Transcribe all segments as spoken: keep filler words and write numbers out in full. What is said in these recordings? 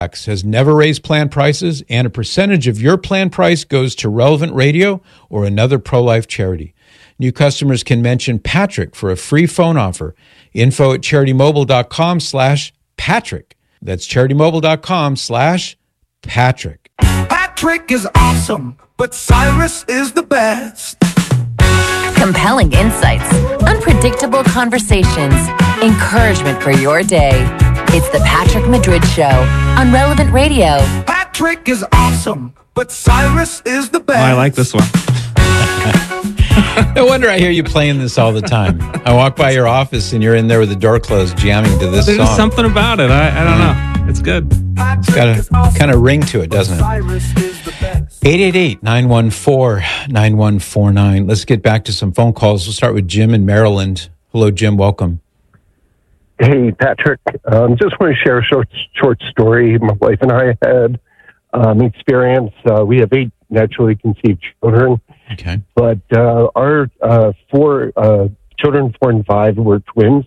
has never raised plan prices, and a percentage of your plan price goes to Relevant Radio or another pro-life charity. New customers can mention Patrick for a free phone offer. Info at CharityMobile.com slash Patrick. That's CharityMobile.com slash Patrick. Patrick is awesome, but Cyrus is the best. Compelling insights, unpredictable conversations, encouragement for your day. It's the Patrick Madrid Show on Relevant Radio. Patrick is awesome, but Cyrus is the best. Oh, I like this one. No wonder I hear you playing this all the time. I walk by your office and you're in there with the door closed jamming to this There's song. something about it. I, I don't know. It's good. It's got a kind of ring to it, doesn't it? eight eight eight, nine one four, nine one four nine. Let's get back to some phone calls. We'll start with Jim in Maryland. Hello, Jim. Welcome. Hey, Patrick. Um, just want to share a short, short story. My wife and I had um, experience. Uh, we have eight naturally conceived children. Okay. But uh, our uh, four uh, children, four and five, were twins.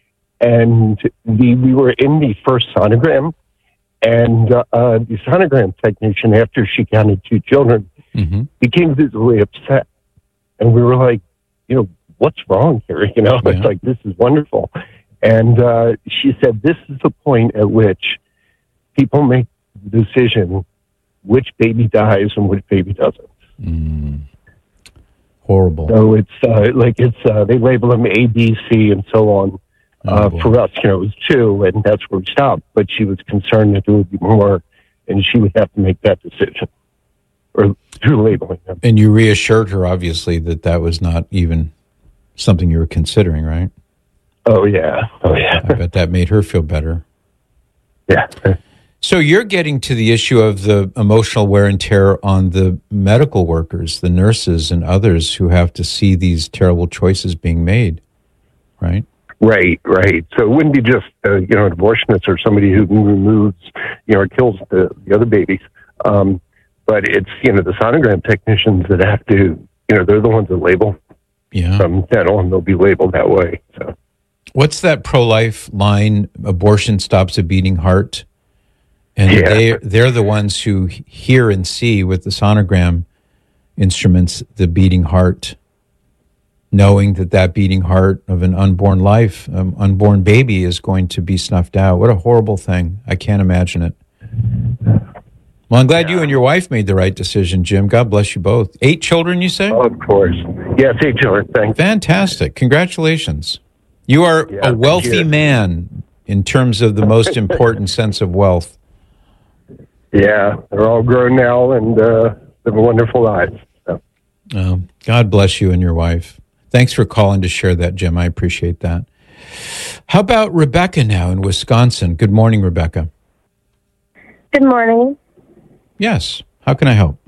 And the, we were in the first sonogram. And uh, uh, the sonogram technician, after she counted two children, mm-hmm. became visibly upset. And we were like, you know, what's wrong here? You know, Yeah. it's like, this is wonderful. And uh, she said, this is the point at which people make the decision which baby dies and which baby doesn't. Mm. Horrible. So it's uh, like it's uh, they label them A, B, C, and so on. Uh, Oh, for us, you know, it was two, and that's where we stopped. But she was concerned that there would be more, and she would have to make that decision or through labeling them. And you reassured her, obviously, that that was not even something you were considering, right? Oh yeah, oh yeah. I bet that made her feel better. Yeah. So you're getting to the issue of the emotional wear and tear on the medical workers, the nurses and others who have to see these terrible choices being made, right? Right, right. So it wouldn't be just, uh, you know, an abortionist or somebody who removes, you know, or kills the, the other babies. Um, but it's, you know, the sonogram technicians that have to, you know, they're the ones that label Yeah. from then on. They'll be labeled that way. So What's that pro-life line, abortion stops a beating heart? And Yeah. they, they're the ones who hear and see with the sonogram instruments the beating heart, knowing that that beating heart of an unborn life, um, unborn baby is going to be snuffed out. What a horrible thing. I can't imagine it. Well, I'm glad you and your wife made the right decision, Jim. God bless you both. Eight children, you say? oh, of course. Yes, eight children. Thanks. Fantastic. Congratulations. You are Yeah, a thank wealthy you. man in terms of the most important sense of wealth. Yeah, they're all grown now and uh, live wonderful lives. So. Um, God bless you and your wife. Thanks for calling to share that, Jim. I appreciate that. How about Rebecca now in Wisconsin? Good morning, Rebecca. Good morning. Yes. How can I help?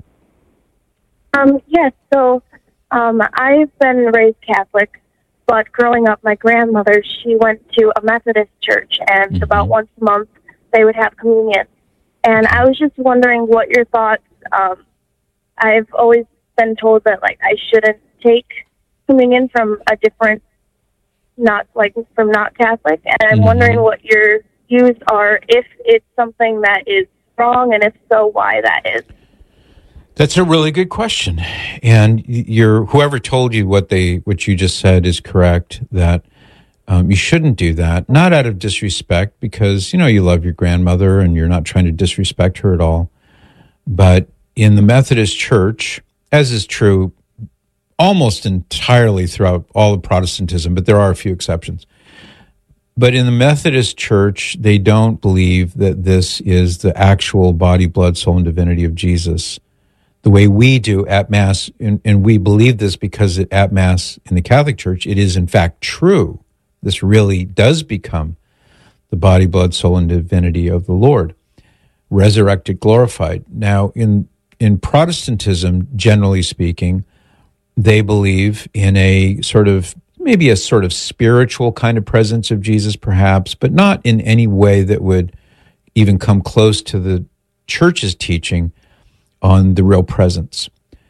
Um, yes, so um, I've been raised Catholic, but growing up, my grandmother, she went to a Methodist church, and Mhm. about once a month they would have communion. And I was just wondering what your thoughts. Um, I've always been told that like I shouldn't take communion from a different, not like from not Catholic, and I'm Mhm. wondering what your views are, if it's something that is wrong, and if so, why that is. That's a really good question. And your whoever told you what they what you just said is correct, that um, you shouldn't do that, not out of disrespect, because, you know, you love your grandmother and you're not trying to disrespect her at all. But in the Methodist Church, as is true almost entirely throughout all of Protestantism, but there are a few exceptions. But in the Methodist Church, they don't believe that this is the actual body, blood, soul, and divinity of Jesus, the way we do at Mass. And, and we believe this because at Mass in the Catholic Church, it is in fact true. This really does become the body, blood, soul, and divinity of the Lord, resurrected, glorified. Now, in in Protestantism, generally speaking, they believe in a sort of, maybe a sort of spiritual kind of presence of Jesus, perhaps, but not in any way that would even come close to the Church's teaching on the real presence.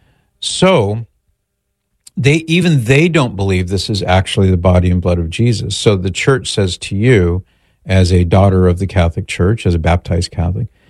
So they even they don't believe this is actually the body and blood of Jesus. So the Church says to you, as a daughter of the Catholic Church, as a baptized Catholic.